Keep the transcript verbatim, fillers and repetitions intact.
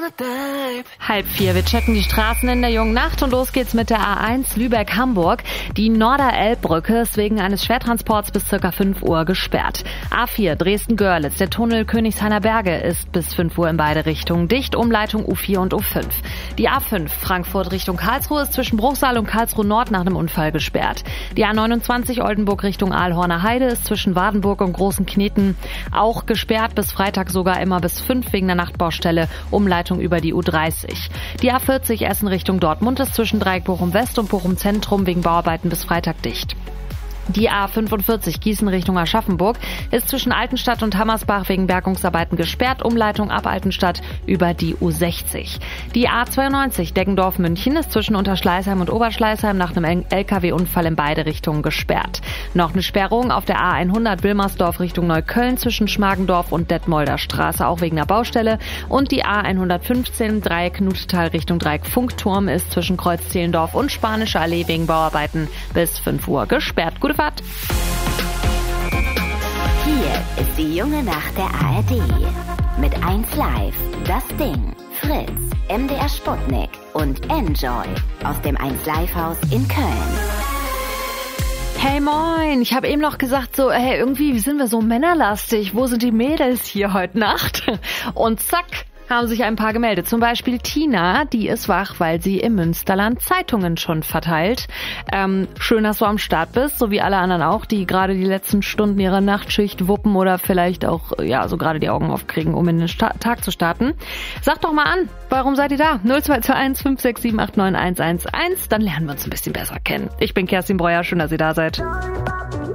Halb vier, wir checken die Straßen in der jungen Nacht und los geht's mit der A eins Lübeck-Hamburg. Die Norderelbbrücke ist wegen eines Schwertransports bis circa fünf Uhr gesperrt. A vier Dresden-Görlitz, der Tunnel Königshainer Berge ist bis fünf Uhr in beide Richtungen dicht, Umleitung U vier und U fünf. Die A fünf Frankfurt Richtung Karlsruhe ist zwischen Bruchsal und Karlsruhe Nord nach einem Unfall gesperrt. Die A neunundzwanzig Oldenburg Richtung Aalhorner Heide ist zwischen Wadenburg und Großen Kneten auch gesperrt, bis Freitag sogar immer bis fünf wegen der Nachtbaustelle, Umleitung über die U dreißig. Die A vierzig Essen Richtung Dortmund ist zwischen Dreieck Bochum West und Bochum Zentrum wegen Bauarbeiten bis Freitag dicht. Die A fünfundvierzig Gießen Richtung Aschaffenburg ist zwischen Altenstadt und Hammersbach wegen Bergungsarbeiten gesperrt, Umleitung ab Altenstadt über die U sechzig. Die A zweiundneunzig Deggendorf München ist zwischen Unterschleißheim und Oberschleißheim nach einem L K W-Unfall in beide Richtungen gesperrt. Noch eine Sperrung auf der A hundert Wilmersdorf Richtung Neukölln zwischen Schmargendorf und Detmolder Straße, auch wegen der Baustelle. Und die A hundertfünfzehn Dreieck Nutetal Richtung Dreieck Funkturm ist zwischen Kreuz-Zehlendorf und Spanische Allee wegen Bauarbeiten bis fünf Uhr gesperrt. Gute Fahrt! Hier ist die junge Nacht der A R D. Mit eins Live, Das Ding, Fritz, M D R Sputnik und Enjoy aus dem eins Live Haus in Köln. Hey moin, ich habe eben noch gesagt so, hey, irgendwie sind wir so männerlastig, wo sind die Mädels hier heute Nacht? Und zack, haben sich ein paar gemeldet. Zum Beispiel Tina, die ist wach, weil sie im Münsterland Zeitungen schon verteilt. Ähm, schön, dass du am Start bist, so wie alle anderen auch, die gerade die letzten Stunden ihrer Nachtschicht wuppen oder vielleicht auch, ja, so gerade die Augen aufkriegen, um in den Sta- Tag zu starten. Sag doch mal an, warum seid ihr da? null zwei zwei eins fünf sechs sieben acht neun eins eins eins, dann lernen wir uns ein bisschen besser kennen. Ich bin Kerstin Breuer, schön, dass ihr da seid.